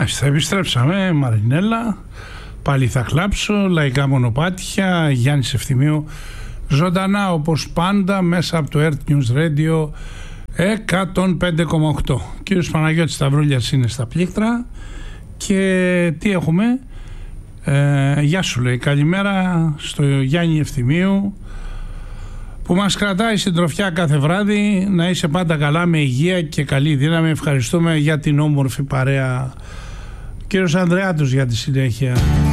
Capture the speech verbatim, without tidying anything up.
Μάλιστα, επιστρέψαμε. Μαρινέλα, πάλι θα κλάψω, λαϊκά μονοπάτια, Γιάννης Ευθυμίου, ζωντανά όπως πάντα μέσα από το Earth News Radio εκατόν πέντε κόμμα οκτώ. Κύριος Παναγιώτης Σταυρούλιας είναι στα πλήκτρα και τι έχουμε? Ε, γεια σου λέει, καλημέρα στο Γιάννη Ευθυμίου που μας κρατάει συντροφιά κάθε βράδυ. Να είσαι πάντα καλά, με υγεία και καλή δύναμη. Ευχαριστούμε για την όμορφη παρέα. Κύριος Ανδρεάτος για τη συνέχεια.